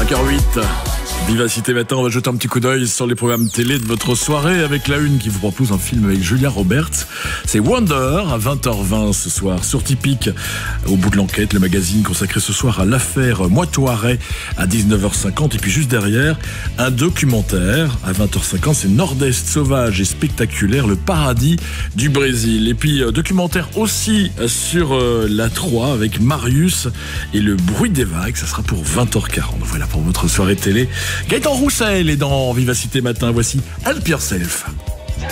5h08. Vivacité Matin, on va jeter un petit coup d'œil sur les programmes télé de votre soirée avec la une qui vous propose un film avec Julia Roberts. C'est Wonder à 20h20 ce soir sur Typique. Au bout de l'enquête, le magazine consacré ce soir à l'affaire Moitoiret à 19h50. Et puis juste derrière, un documentaire à 20h50. C'est Nord-Est sauvage et spectaculaire, le paradis du Brésil. Et puis documentaire aussi sur la 3 avec Marius et le bruit des vagues. Ça sera pour 20h40. Voilà pour votre soirée télé. Gaëtan Roussel est dans Vivacité Matin. Voici Help Yourself.